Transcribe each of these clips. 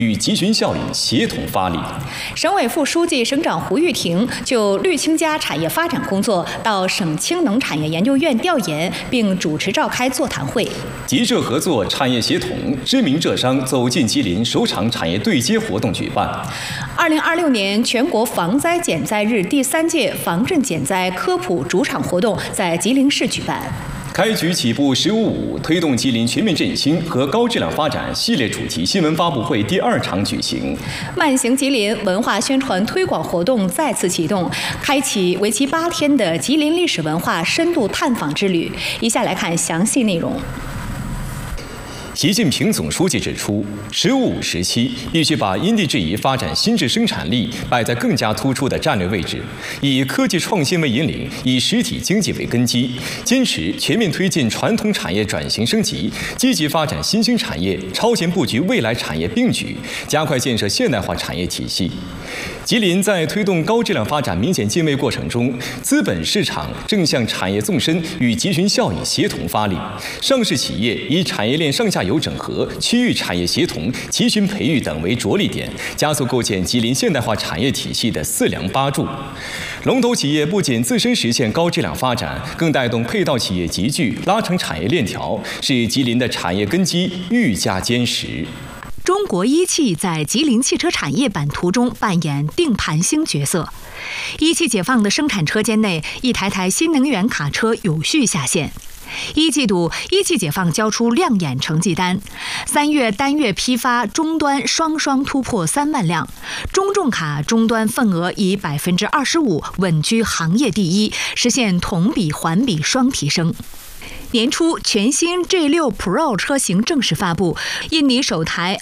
与集群效应协同发力。 省委副书记、省长胡玉婷就绿氢家产业发展工作到省氢能产业研究院调研，并主持召开座谈会。 集社合作、产业协同，知名浙商走进吉林首场产业对接活动举办。 2026年全国防灾减灾日第3届防震减灾科普主场活动在吉林市举办。 开局起步15.5，推动吉林全面振兴和高质量发展系列主题新闻发布会第2场举行。 慢行吉林文化宣传推广活动再次启动，开启为期8天的吉林历史文化深度探访之旅。以下来看详细内容。 习近平总书记指出，15.5时期必须把因地制宜发展新质生产力摆在更加突出的战略位置，以科技创新为引领，以实体经济为根基，坚持全面推进传统产业转型升级，积极发展新兴产业，超前布局未来产业并举，加快建设现代化产业体系。吉林在推动高质量发展明显进位过程中，资本市场正向产业纵深与集群效应协同发力，上市企业以产业链上下游整合、区域产业协同、集群培育等为着力点，加速构建吉林现代化产业体系的4梁8柱。龙头企业不仅自身实现高质量发展，更带动配套企业集聚，拉成产业链条，使吉林的产业根基愈加坚实。 中国一汽在吉林汽车产业版图中扮演定盘星角色。一汽解放的生产车间内，一台台新能源卡车有序下线。1季度，一汽解放交出亮眼成绩单，3月单月批发终端双突破3万辆，中重卡终端份额以25%稳居行业第一，实现同比环比双提升。年初，全新 G6 Pro 车型正式发布，印尼首台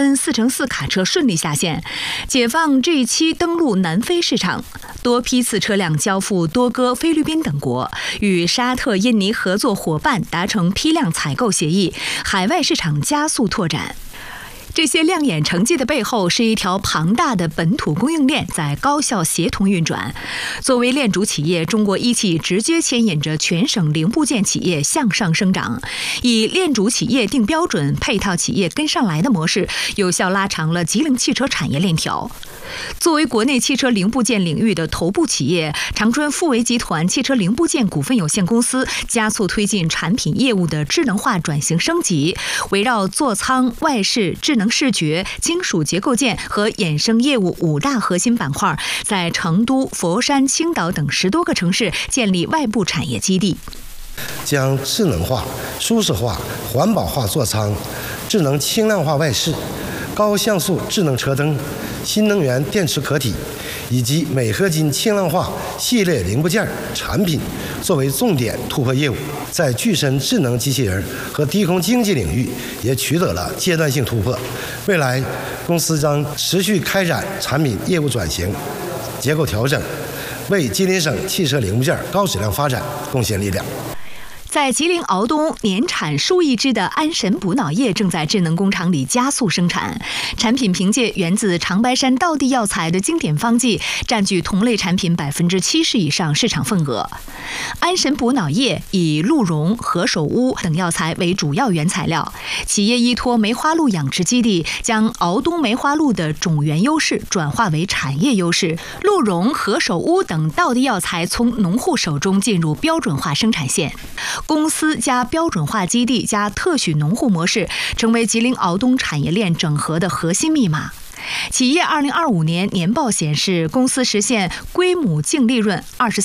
LN4x4 卡车顺利下线，解放 G7 登陆南非市场，多批次车辆交付多哥、菲律宾等国，与沙特、印尼合作伙伴达成批量采购协议，海外市场加速拓展。这些亮眼成绩的背后，是一条庞大的本土供应链在高效协同运转。作为链主企业，中国一汽直接牵引着全省零部件企业向上生长，以链主企业定标准、配套企业跟上来的模式，有效拉长了吉林汽车产业链条。作为国内汽车零部件领域的头部企业，长春富维集团汽车零部件股份有限公司加速推进产品业务的智能化转型升级，围绕座舱、外饰、智能视觉、金属结构件和衍生业务5大核心板块，在成都、佛山、青岛等10多个城市建立外部产业基地， 将智能化、舒适化、环保化座舱、智能轻量化外饰、高像素智能车灯、新能源电池壳体以及镁合金轻量化系列零部件产品作为重点突破业务，在具身智能机器人和低空经济领域也取得了阶段性突破。未来，公司将持续开展产品业务转型、结构调整，为吉林省汽车零部件高质量发展贡献力量。 在吉林敖东，年产数亿只的安神补脑液正在智能工厂里加速生产。产品凭借源自长白山道地药材的经典方剂，占据同类产品70%以上市场份额。安神补脑液以鹿茸、何首乌等药材为主要原材料，企业依托梅花鹿养殖基地，将敖东梅花鹿的种源优势转化为产业优势。鹿茸、何首乌等道地药材从农户手中进入标准化生产线。公司加标准化基地加特许农户模式，成为吉林敖东产业链整合的核心密码。企业2025年年报显示，公司实现归母净利润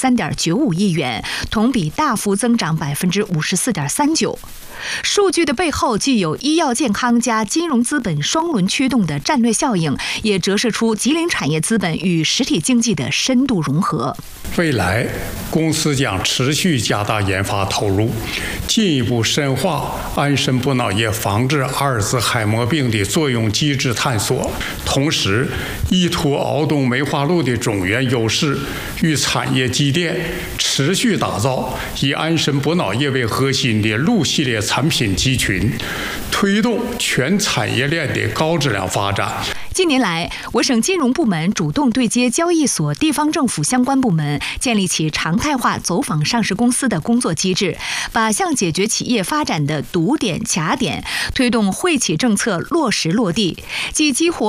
23.95亿元，同比大幅增长54.39%。数据的背后既有医药健康加金融资本双轮驱动的战略效应，也折射出吉林产业资本与实体经济的深度融合。 未来，公司将持续加大研发投入，进一步深化安神补脑液防治阿尔兹海默病的作用机制探索，同时依托敖东梅花鹿的种源优势与产业积淀，持续打造以安神补脑液为核心的鹿系列产品集群，推动全产业链的高质量发展。 近年来，我省金融部门主动对接交易所、地方政府相关部门，建立起常态化走访上市公司的工作机制，靶向解决企业发展的堵点、卡点，推动惠企政策落实落地，既激活